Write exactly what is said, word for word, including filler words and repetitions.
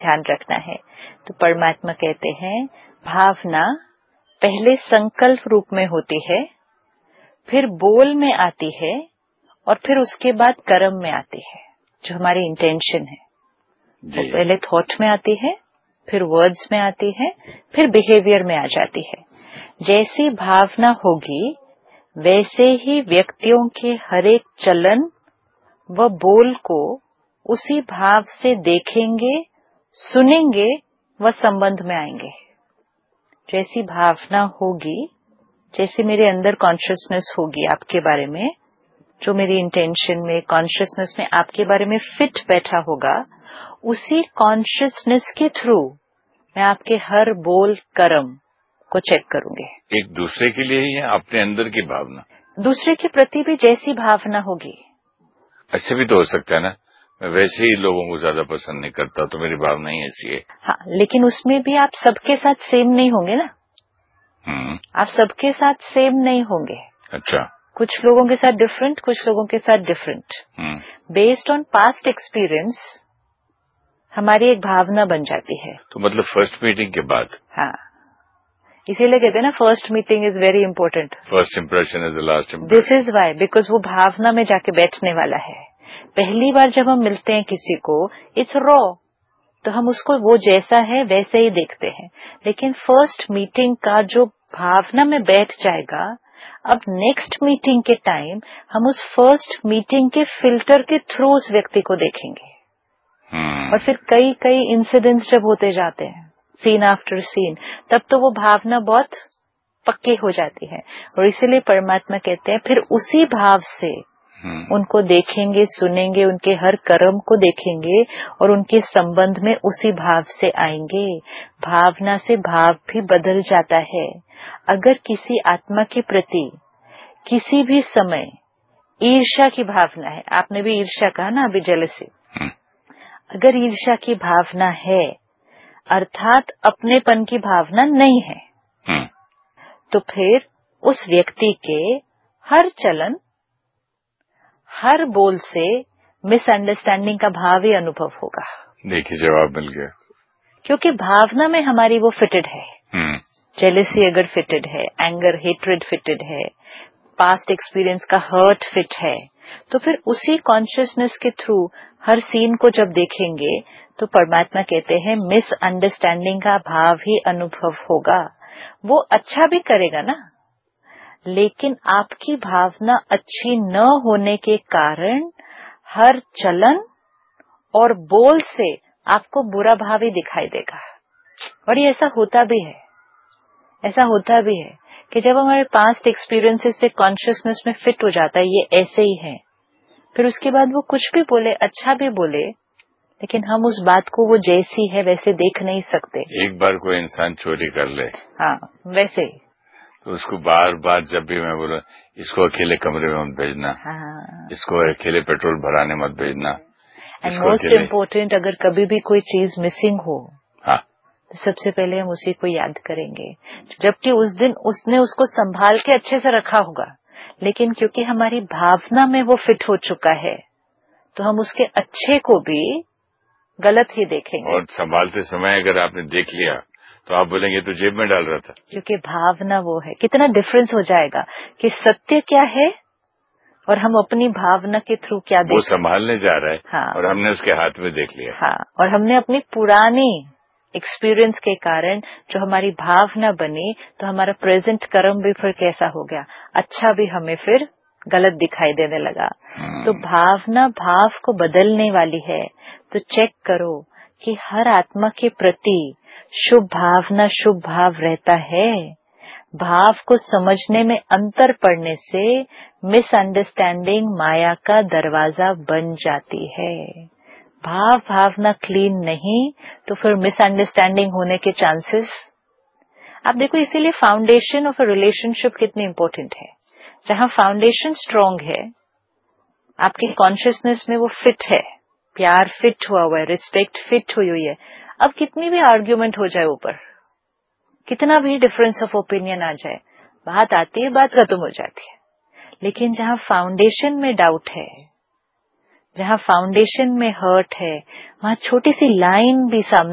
ध्यान रखना है। तो परमात्मा कहते हैं भावना पहले संकल्प रूप में होती है, फिर बोल में आती है और फिर उसके बाद कर्म में आती है, जो हमारी इंटेंशन है। तो पहले थॉट में आती है, फिर वर्ड्स में आती है, फिर बिहेवियर में आ जाती है। जैसी भावना होगी वैसे ही व्यक्तियों के हर एक चलन व बोल को उसी भाव से देखेंगे, सुनेंगे व संबंध में आएंगे। जैसी भावना होगी, जैसी मेरे अंदर कॉन्शियसनेस होगी आपके बारे में, जो मेरी इंटेंशन में, कॉन्शियसनेस में आपके बारे में फिट बैठा होगा, उसी कॉन्शियसनेस के थ्रू मैं आपके हर बोल कर्म को चेक करूंगी। एक दूसरे के लिए ही है, अपने अंदर की भावना, दूसरे के प्रति भी जैसी भावना होगी। ऐसे भी तो हो सकता है ना, मैं वैसे ही लोगों को ज्यादा पसंद नहीं करता तो मेरी भावना ही ऐसी है। हाँ, लेकिन उसमें भी आप सबके साथ सेम नहीं होंगे ना। हम्म आप सबके साथ सेम नहीं होंगे। अच्छा। कुछ लोगों के साथ डिफरेंट, कुछ लोगों के साथ different. Based on past experience हमारी एक भावना बन जाती है। तो मतलब फर्स्ट मीटिंग के बाद? हाँ, इसीलिए कहते हैं ना first meeting is very important. First impression is the last impression. This is why, because वो भावना में जाके बैठने वाला है। पहली बार जब हम मिलते हैं किसी को, इट्स रॉ, तो हम उसको वो जैसा है वैसे ही देखते हैं। लेकिन फर्स्ट मीटिंग का जो भावना में बैठ जाएगा, अब नेक्स्ट मीटिंग के टाइम हम उस फर्स्ट मीटिंग के फिल्टर के थ्रू उस व्यक्ति को देखेंगे। hmm. और फिर कई कई इंसिडेंट्स जब होते जाते हैं, सीन आफ्टर सीन, तब तो वो भावना बहुत पक्की हो जाती है। और इसीलिए परमात्मा कहते हैं फिर उसी भाव से hmm. उनको देखेंगे, सुनेंगे, उनके हर कर्म को देखेंगे और उनके संबंध में उसी भाव से आएंगे। भावना से भाव भी बदल जाता है। अगर किसी आत्मा के प्रति किसी भी समय ईर्ष्या की भावना है, आपने भी ईर्ष्या कहा ना अभी, जेलसी, hmm. अगर ईर्ष्या की भावना है अर्थात अपनेपन की भावना नहीं है, hmm. तो फिर उस व्यक्ति के हर चलन, हर बोल से मिसअंडरस्टैंडिंग का भाव ही अनुभव होगा। देखिए जवाब मिल गया, क्योंकि भावना में हमारी वो फिटेड है। hmm. जेलसी अगर फिटेड है, एंगर हेट्रेड फिटेड है, पास्ट एक्सपीरियंस का हर्ट फिट है, तो फिर उसी कॉन्शियसनेस के थ्रू हर सीन को जब देखेंगे तो परमात्मा कहते हैं मिसअंडरस्टैंडिंग का भाव ही अनुभव होगा। वो अच्छा भी करेगा ना, लेकिन आपकी भावना अच्छी न होने के कारण हर चलन और बोल से आपको बुरा भाव ही दिखाई देगा। और ये ऐसा होता भी है, ऐसा होता भी है कि जब हमारे पास्ट एक्सपीरियंसेस से कॉन्शियसनेस में फिट हो जाता है ये ऐसे ही है, फिर उसके बाद वो कुछ भी बोले, अच्छा भी बोले, लेकिन हम उस बात को वो जैसी है वैसे देख नहीं सकते। एक बार कोई इंसान चोरी कर ले, हाँ वैसे ही, तो उसको बार बार जब भी मैं बोला इसको अकेले कमरे में मत भेजना, हाँ, इसको अकेले पेट्रोल भराने मत भेजना, एंड मोस्ट इम्पोर्टेंट अगर कभी भी कोई चीज मिसिंग हो, हाँ, तो सबसे पहले हम उसी को याद करेंगे, जबकि उस दिन उसने उसको संभाल के अच्छे से रखा होगा, लेकिन क्योंकि हमारी भावना में वो फिट हो चुका है तो हम उसके अच्छे को भी गलत ही देखेंगे। और संभालते समय अगर आपने देख लिया तो आप बोलेंगे तो जेब में डाल रहा था, क्योंकि भावना वो है। कितना डिफरेंस हो जाएगा कि सत्य क्या है और हम अपनी भावना के थ्रू क्या देख, वो संभालने जा रहा है, हाँ, और हमने उसके हाथ में देख लिया, हाँ, और हमने अपनी पुरानी एक्सपीरियंस के कारण जो हमारी भावना बनी, तो हमारा प्रेजेंट कर्म भी फिर कैसा हो गया, अच्छा भी हमें फिर गलत दिखाई देने लगा। तो भावना भाव को बदलने वाली है। तो चेक करो कि हर आत्मा के प्रति शुभ भावना, शुभ भाव रहता है। भाव को समझने में अंतर पड़ने से मिसअंडरस्टैंडिंग माया का दरवाजा बन जाती है। भाव भावना क्लीन नहीं तो फिर मिसअंडरस्टैंडिंग होने के चांसेस, आप देखो, इसीलिए फाउंडेशन ऑफ अ रिलेशनशिप कितनी इंपॉर्टेंट है। जहां फाउंडेशन स्ट्रांग है, आपकी कॉन्शियसनेस में वो फिट है, प्यार फिट हुआ हुआ है, रिस्पेक्ट फिट हुई हुई है, अब कितनी भी आर्ग्यूमेंट हो जाए ऊपर, कितना भी डिफरेंस ऑफ ओपिनियन आ जाए, बात आती है, बात खत्म हो जाती है। लेकिन जहां फाउंडेशन में डाउट है, जहां फाउंडेशन में हर्ट है, वहां छोटी सी लाइन भी सामने